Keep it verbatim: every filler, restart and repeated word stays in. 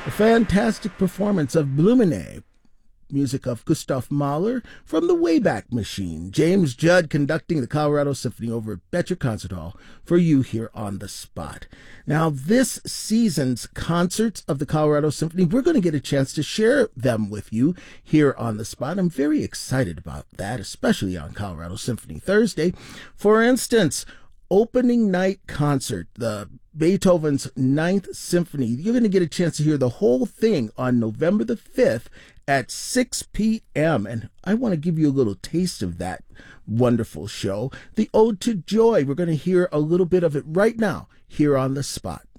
A fantastic performance of Blumine, music of Gustav Mahler from the Wayback Machine. James Judd conducting the Colorado Symphony over at Betcher Concert Hall for you here on the spot. Now, this season's concerts of the Colorado Symphony, we're going to get a chance to share them with you here on the spot. I'm very excited about that, especially on Colorado Symphony Thursday. For instance, opening night concert, the Beethoven's Ninth Symphony. You're going to get a chance to hear the whole thing on November the fifth at six p.m. And I want to give you a little taste of that wonderful show. The Ode to Joy, we're going to hear a little bit of it right now here on the spot.